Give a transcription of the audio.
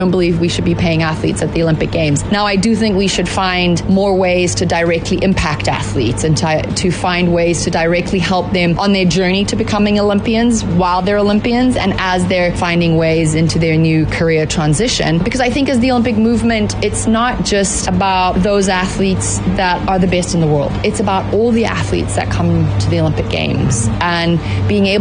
I don't believe we should be paying athletes at the Olympic Games. Now, I do think we should find more ways to directly impact athletes and to find ways to directly help them on their journey to becoming Olympians while they're Olympians and as they're finding ways into their new career transition. Because I think as the Olympic movement, it's not just about those athletes that are the best in the world. It's about all the athletes that come to the Olympic Games and being able